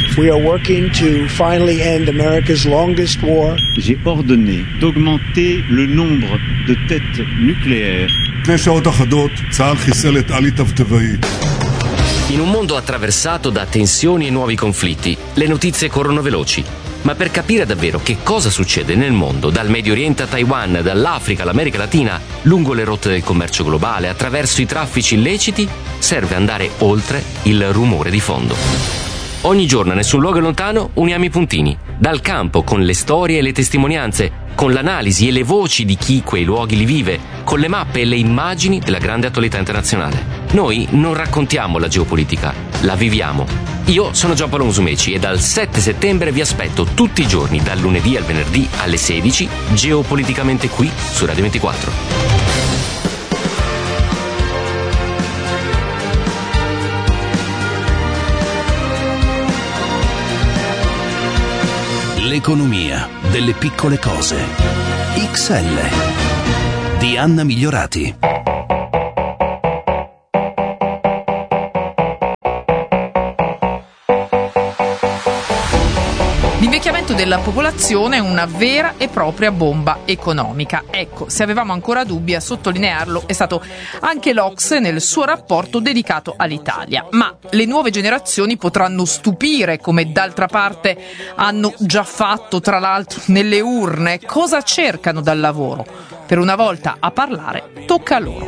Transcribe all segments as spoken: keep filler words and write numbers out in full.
We are working to finally end America's longest war. J'ai ordonné d'augmenter le nombre de têtes nucléaires. In un mondo attraversato da tensioni e nuovi conflitti, le notizie corrono veloci. Ma per capire davvero che cosa succede nel mondo, dal Medio Oriente a Taiwan, dall'Africa all'America Latina, lungo le rotte del commercio globale, attraverso i traffici illeciti, serve andare oltre il rumore di fondo. Ogni giorno, nessun luogo è lontano, uniamo i puntini. Dal campo, con le storie e le testimonianze, con l'analisi e le voci di chi quei luoghi li vive, con le mappe e le immagini della grande attualità internazionale. Noi non raccontiamo la geopolitica, la viviamo. Io sono Giampaolo Musumeci e dal sette settembre vi aspetto tutti i giorni, dal lunedì al venerdì alle sedici, geopoliticamente qui su Radio ventiquattro. L'economia delle piccole cose. X L di Anna Migliorati. L'invecchiamento della popolazione è una vera e propria bomba economica. Ecco, se avevamo ancora dubbi, a sottolinearlo è stato anche l'O C S E nel suo rapporto dedicato all'Italia. Ma le nuove generazioni potranno stupire, come d'altra parte hanno già fatto, tra l'altro, nelle urne. Cosa cercano dal lavoro? Per una volta a parlare tocca a loro.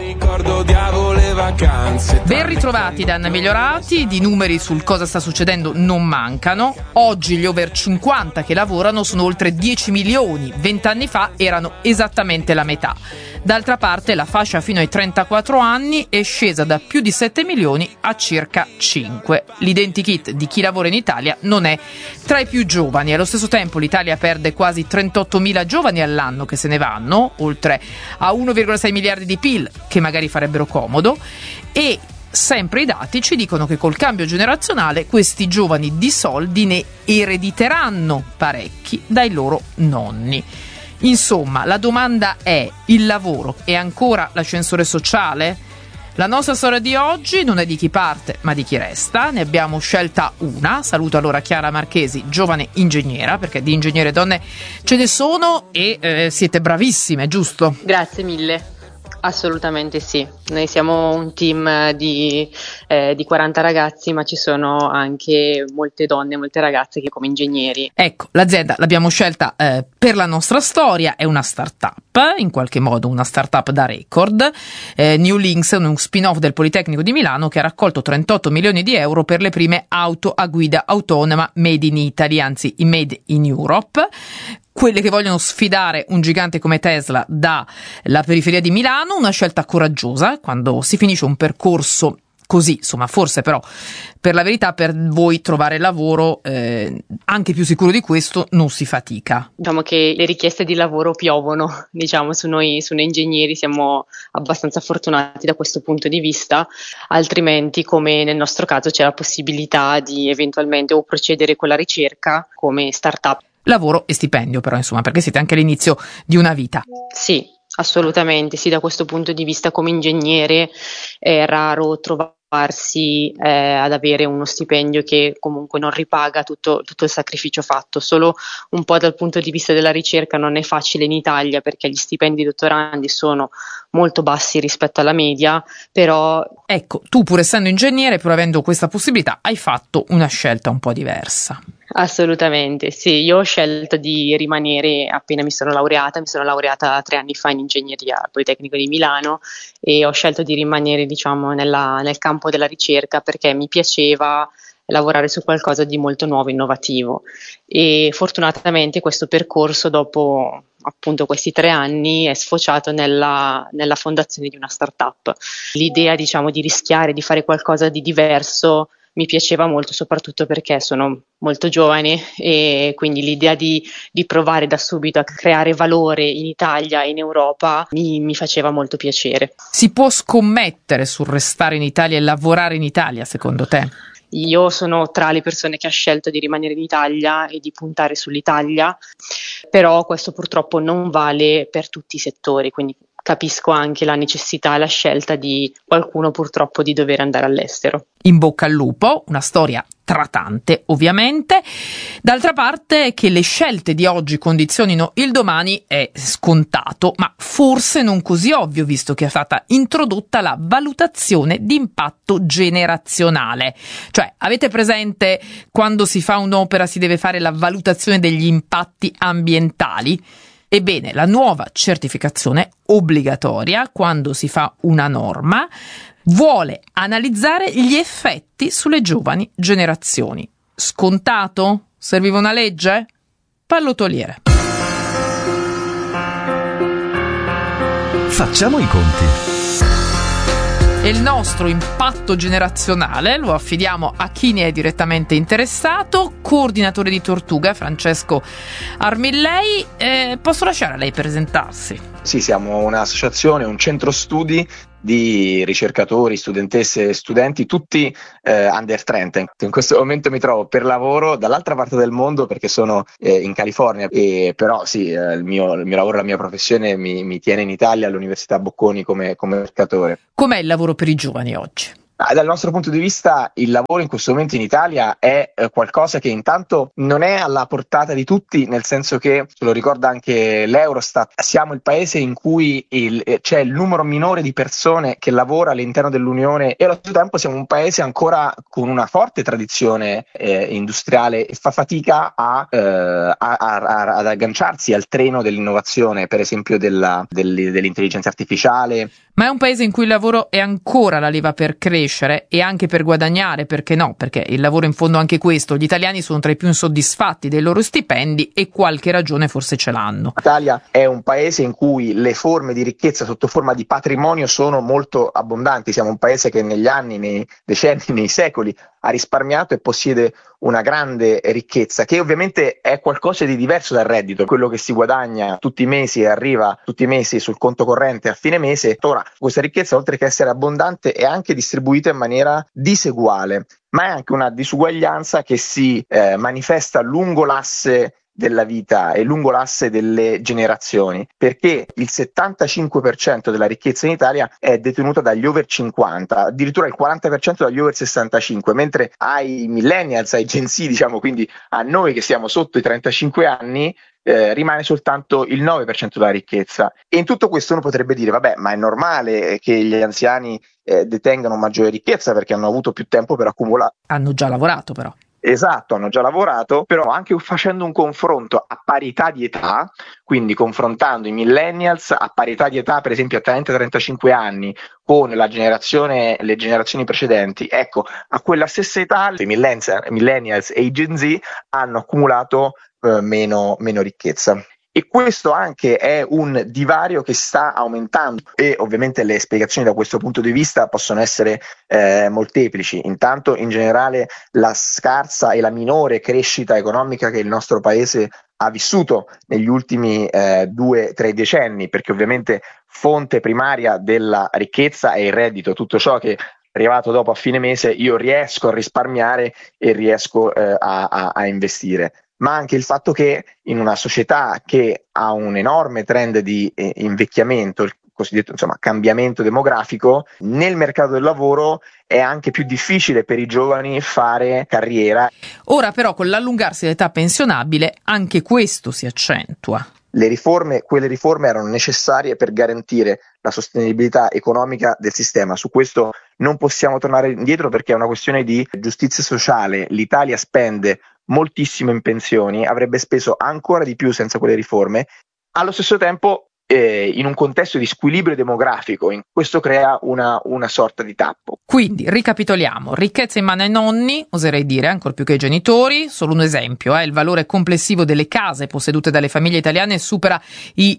Ben ritrovati da Anna Migliorati, di numeri sul cosa sta succedendo non mancano. Oggi gli over cinquanta che lavorano sono oltre dieci milioni, vent'anni fa erano esattamente la metà. D'altra parte la fascia fino ai trentaquattro anni è scesa da più di sette milioni a circa cinque. L'identikit di chi lavora in Italia non è tra i più giovani. Allo stesso tempo l'Italia perde quasi trentottomila giovani all'anno che se ne vanno, oltre a uno virgola sei miliardi di P I L che magari farebbero comodo, e sempre i dati ci dicono che col cambio generazionale questi giovani di soldi ne erediteranno parecchi dai loro nonni. Insomma, la domanda è: il lavoro è ancora l'ascensore sociale? La nostra storia di oggi non è di chi parte, ma di chi resta. Ne abbiamo scelta una. Saluto allora Chiara Marchesi, giovane ingegnera, perché di ingegnere donne ce ne sono e eh, siete bravissime, giusto? Grazie mille. Assolutamente sì, noi siamo un team di, eh, di quaranta ragazzi, ma ci sono anche molte donne, molte ragazze che come ingegneri. Ecco, l'azienda l'abbiamo scelta eh, per la nostra storia, è una startup, in qualche modo una startup da record. eh, New Links è uno spin-off del Politecnico di Milano che ha raccolto trentotto milioni di euro per le prime auto a guida autonoma made in Italy, anzi made in Europe. Quelle che vogliono sfidare un gigante come Tesla dalla periferia di Milano, una scelta coraggiosa quando si finisce un percorso così, insomma, forse però per la verità per voi trovare lavoro eh, anche più sicuro di questo non si fatica. Diciamo che le richieste di lavoro piovono, diciamo, su noi, su noi ingegneri siamo abbastanza fortunati da questo punto di vista, altrimenti come nel nostro caso c'è la possibilità di eventualmente o procedere con la ricerca come startup. Lavoro e stipendio però, insomma, perché siete anche all'inizio di una vita. Sì, assolutamente, sì, da questo punto di vista come ingegnere è raro trovarsi eh, ad avere uno stipendio che comunque non ripaga tutto, tutto il sacrificio fatto. Solo un po' dal punto di vista della ricerca non è facile in Italia perché gli stipendi dottorandi sono molto bassi rispetto alla media, però... Ecco, tu pur essendo ingegnere, pur avendo questa possibilità, hai fatto una scelta un po' diversa. Assolutamente, sì, io ho scelto di rimanere appena mi sono laureata, mi sono laureata tre anni fa in ingegneria al Politecnico di Milano e ho scelto di rimanere, diciamo, nella, nel campo della ricerca perché mi piaceva lavorare su qualcosa di molto nuovo, innovativo, e fortunatamente questo percorso dopo appunto questi tre anni è sfociato nella, nella fondazione di una startup. L'idea, diciamo, di rischiare, di fare qualcosa di diverso mi piaceva molto, soprattutto perché sono molto giovane e quindi l'idea di, di provare da subito a creare valore in Italia e in Europa mi, mi faceva molto piacere. Si può scommettere sul restare in Italia e lavorare in Italia, secondo te? Io sono tra le persone che ha scelto di rimanere in Italia e di puntare sull'Italia, però questo purtroppo non vale per tutti i settori, quindi capisco anche la necessità e la scelta di qualcuno purtroppo di dover andare all'estero. In bocca al lupo, una storia tra tante ovviamente. D'altra parte, che le scelte di oggi condizionino il domani è scontato, ma forse non così ovvio, visto che è stata introdotta la valutazione di impatto generazionale. Cioè, avete presente quando si fa un'opera si deve fare la valutazione degli impatti ambientali? Ebbene, la nuova certificazione obbligatoria quando si fa una norma vuole analizzare gli effetti sulle giovani generazioni. Scontato? Serviva una legge? Pallottoliere. Facciamo i conti. E il nostro impatto generazionale lo affidiamo a chi ne è direttamente interessato, coordinatore di Tortuga, Francesco Armillei. Eh, posso lasciare a lei presentarsi? Sì, siamo un'associazione, un centro studi di ricercatori, studentesse e studenti, tutti eh, under trenta. In questo momento mi trovo per lavoro dall'altra parte del mondo perché sono eh, in California, e però sì, eh, il, mio, il mio lavoro, la mia professione mi, mi tiene in Italia all'Università Bocconi come, come ricercatore. Com'è il lavoro per i giovani oggi? Dal nostro punto di vista il lavoro in questo momento in Italia è eh, qualcosa che intanto non è alla portata di tutti, nel senso che, ce lo ricorda anche l'Eurostat, siamo il paese in cui il, eh, c'è il numero minore di persone che lavora all'interno dell'Unione, e allo stesso tempo siamo un paese ancora con una forte tradizione eh, industriale e fa fatica a, eh, a, a, a, ad agganciarsi al treno dell'innovazione, per esempio della, del, dell'intelligenza artificiale. Ma è un paese in cui il lavoro è ancora la leva per crescere e anche per guadagnare, perché no? Perché il lavoro in fondo anche questo, gli italiani sono tra i più insoddisfatti dei loro stipendi e qualche ragione forse ce l'hanno. L'Italia è un paese in cui le forme di ricchezza sotto forma di patrimonio sono molto abbondanti, siamo un paese che negli anni, nei decenni, nei secoli ha risparmiato e possiede una grande ricchezza, che ovviamente è qualcosa di diverso dal reddito, quello che si guadagna tutti i mesi e arriva tutti i mesi sul conto corrente a fine mese. Ora, questa ricchezza, oltre che essere abbondante, è anche distribuita in maniera diseguale, ma è anche una disuguaglianza che si eh, manifesta lungo l'asse della vita e lungo l'asse delle generazioni, perché il settantacinque per cento della ricchezza in Italia è detenuta dagli over cinquanta, addirittura il quaranta per cento dagli over sessantacinque, mentre ai millennials, ai Gen Z, diciamo, quindi a noi che siamo sotto i trentacinque anni, Eh, rimane soltanto il nove per cento della ricchezza. E in tutto questo uno potrebbe dire, vabbè, ma è normale che gli anziani eh, detengano maggiore ricchezza perché hanno avuto più tempo per accumulare. Hanno già lavorato però. Esatto, hanno già lavorato, però anche facendo un confronto a parità di età, quindi confrontando i millennials a parità di età, per esempio a trenta trentacinque anni, con la generazione, le generazioni precedenti, ecco, a quella stessa età i millennials e i Gen Z hanno accumulato eh, meno, meno ricchezza. E questo anche è un divario che sta aumentando, e ovviamente le spiegazioni da questo punto di vista possono essere eh, molteplici. Intanto, in generale, la scarsa e la minore crescita economica che il nostro paese ha vissuto negli ultimi eh, due tre decenni, perché ovviamente fonte primaria della ricchezza è il reddito, tutto ciò che arrivato dopo a fine mese io riesco a risparmiare e riesco eh, a, a, a investire. Ma anche il fatto che in una società che ha un enorme trend di eh, invecchiamento, il cosiddetto insomma cambiamento demografico, nel mercato del lavoro è anche più difficile per i giovani fare carriera. Ora però, con l'allungarsi dell'età pensionabile, anche questo si accentua. Le riforme, quelle riforme erano necessarie per garantire la sostenibilità economica del sistema. Su questo non possiamo tornare indietro perché è una questione di giustizia sociale. L'Italia spende moltissimo in pensioni, avrebbe speso ancora di più senza quelle riforme. Allo stesso tempo, eh, in un contesto di squilibrio demografico, in questo crea una, una sorta di tappo. Quindi, ricapitoliamo, ricchezza in mano ai nonni, oserei dire, ancor più che ai genitori. Solo un esempio, eh, il valore complessivo delle case possedute dalle famiglie italiane supera i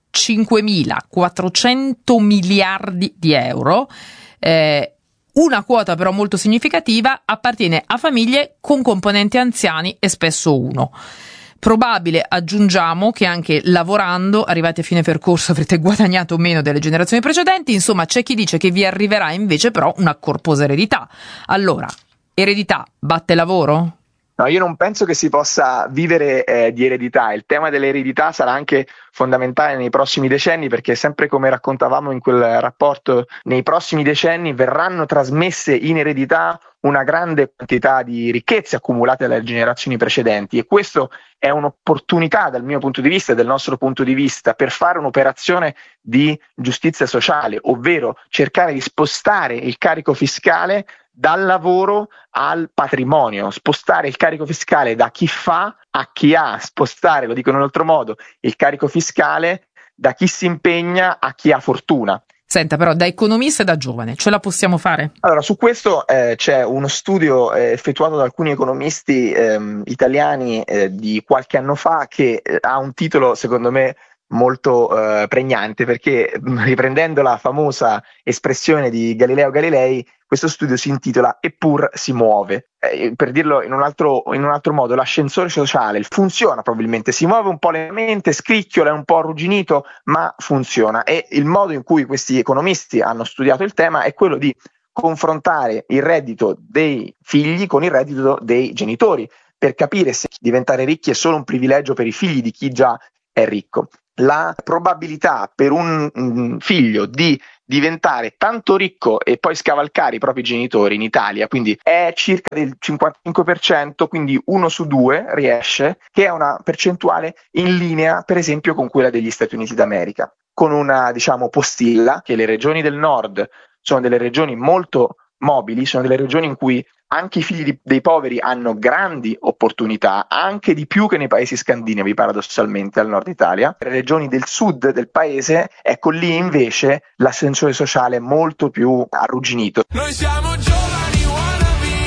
cinquemilaquattrocento miliardi di euro. Eh, Una quota però molto significativa appartiene a famiglie con componenti anziani e spesso uno. Probabile, aggiungiamo, che anche lavorando, arrivati a fine percorso, avrete guadagnato meno delle generazioni precedenti. Insomma, c'è chi dice che vi arriverà invece però una corposa eredità. Allora, eredità batte lavoro? No, io non penso che si possa vivere eh, di eredità. Il tema dell'eredità sarà anche fondamentale nei prossimi decenni, perché sempre come raccontavamo in quel rapporto, nei prossimi decenni verranno trasmesse in eredità una grande quantità di ricchezze accumulate dalle generazioni precedenti, e questo è un'opportunità dal mio punto di vista e dal nostro punto di vista per fare un'operazione di giustizia sociale, ovvero cercare di spostare il carico fiscale dal lavoro al patrimonio, spostare il carico fiscale da chi fa a chi ha, spostare, lo dico in un altro modo, il carico fiscale da chi si impegna a chi ha fortuna. Senta, però da economista e da giovane ce la possiamo fare? Allora, su questo eh, c'è uno studio eh, effettuato da alcuni economisti ehm, italiani eh, di qualche anno fa, che eh, ha un titolo secondo me molto eh, pregnante, perché riprendendo la famosa espressione di Galileo Galilei, questo studio si intitola "Eppur si muove". Eh, per dirlo in un altro in un altro modo, l'ascensore sociale funziona, probabilmente si muove un po' lentamente, scricchiola, è un po' arrugginito, ma funziona. E il modo in cui questi economisti hanno studiato il tema è quello di confrontare il reddito dei figli con il reddito dei genitori, per capire se diventare ricchi è solo un privilegio per i figli di chi già è ricco. La probabilità per un, un figlio di diventare tanto ricco e poi scavalcare i propri genitori in Italia, quindi è circa del cinquantacinque per cento, quindi uno su due riesce, che è una percentuale in linea per esempio con quella degli Stati Uniti d'America, con una, diciamo, postilla che le regioni del nord sono delle regioni molto mobili, sono delle regioni in cui anche i figli di, dei poveri hanno grandi opportunità, anche di più che nei paesi scandinavi, paradossalmente, al nord Italia. Le regioni del sud del paese, ecco lì invece l'ascensore sociale è molto più arrugginito. Noi siamo giovani wannabe,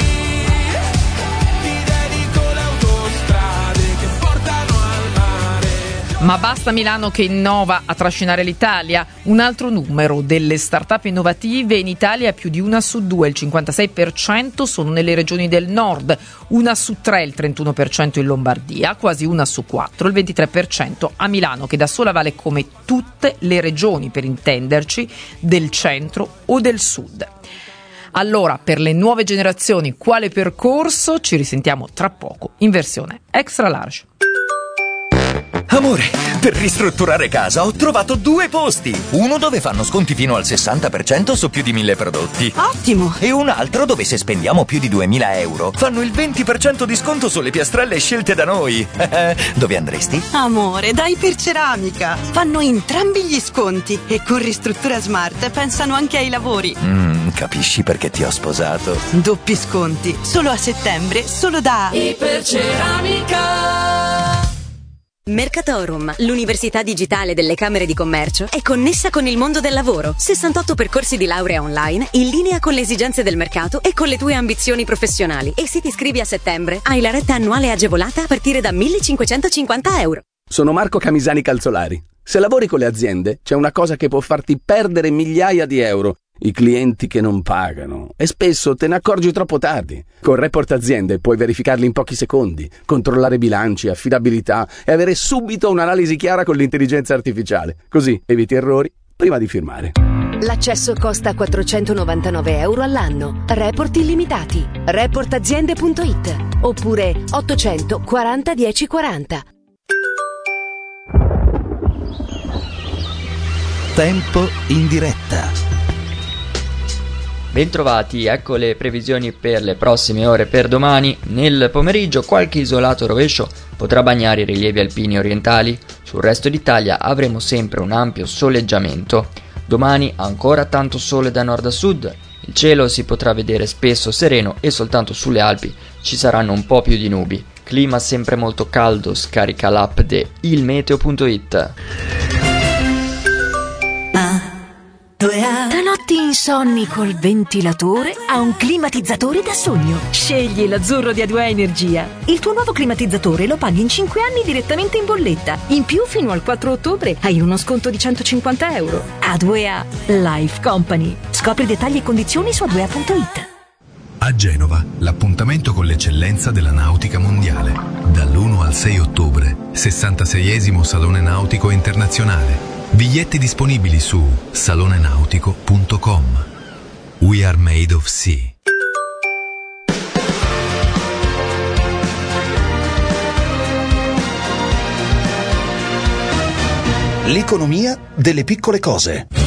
ti dedico le autostrade che portano al mare. Ma basta Milano che innova a trascinare l'Italia? Un altro numero delle start-up innovative in Italia è più di una su due, il cinquantasei per cento sono nelle regioni del nord, una su tre, il trentuno per cento in Lombardia, quasi una su quattro, il ventitré per cento a Milano, che da sola vale come tutte le regioni, per intenderci, del centro o del sud. Allora, per le nuove generazioni, quale percorso? Ci risentiamo tra poco in versione extra large. Amore, per ristrutturare casa ho trovato due posti. Uno dove fanno sconti fino al sessanta per cento su più di mille prodotti. Ottimo! E un altro dove se spendiamo più di duemila euro fanno il venti per cento di sconto sulle piastrelle scelte da noi. Dove andresti? Amore, dai per Ceramica. Fanno entrambi gli sconti e con Ristruttura Smart pensano anche ai lavori. Mm, capisci perché ti ho sposato? Doppi sconti, solo a settembre, solo da Iperceramica. Mercatorum, l'università digitale delle Camere di Commercio, è connessa con il mondo del lavoro. sessantotto percorsi di laurea online, in linea con le esigenze del mercato e con le tue ambizioni professionali. E se ti iscrivi a settembre, hai la retta annuale agevolata a partire da millecinquecentocinquanta euro. Sono Marco Camisani Calzolari. Se lavori con le aziende, c'è una cosa che può farti perdere migliaia di euro. I clienti che non pagano, e spesso te ne accorgi troppo tardi. Con Report Aziende puoi verificarli in pochi secondi, controllare bilanci, affidabilità e avere subito un'analisi chiara con l'intelligenza artificiale. Così eviti errori prima di firmare. L'accesso costa quattrocentonovantanove euro all'anno. Report illimitati. report aziende punto it oppure ottocento quaranta dieci quaranta. Tempo in diretta. Bentrovati, ecco le previsioni per le prossime ore. Per domani, nel pomeriggio, qualche isolato rovescio potrà bagnare i rilievi alpini orientali. Sul resto d'Italia avremo sempre un ampio soleggiamento. Domani ancora tanto sole da nord a sud. Il cielo si potrà vedere spesso sereno e soltanto sulle Alpi ci saranno un po' più di nubi. Clima sempre molto caldo, scarica l'app di il meteo punto it. Da notti insonni col ventilatore a un climatizzatore da sogno. Scegli l'Azzurro di A due A Energia. Il tuo nuovo climatizzatore lo paghi in cinque anni direttamente in bolletta. In più, fino al quattro ottobre hai uno sconto di centocinquanta euro. A due A Life Company. Scopri dettagli e condizioni su a due a punto it. A Genova, l'appuntamento con l'eccellenza della nautica mondiale. Dall'primo al sei ottobre, sessantaseiesimo Salone Nautico Internazionale. Biglietti disponibili su salone nautico punto com. We are made of sea. L'economia delle piccole cose.